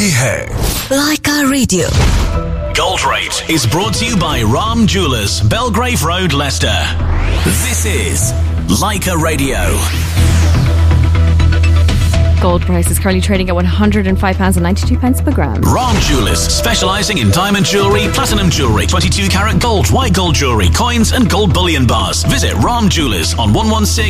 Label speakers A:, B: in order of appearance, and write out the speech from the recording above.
A: ये है
B: Laika Radio.
C: Gold Rate is brought to you by Ram Jewelers, Belgrave Road, Leicester. This is Laika Radio.
D: Gold price is currently trading at £105.92 per gram.
C: Ram Jewelers, specialising in diamond jewellery, platinum jewellery, 22 karat gold, white gold jewellery, coins and gold bullion bars. Visit Ram Jewelers on 116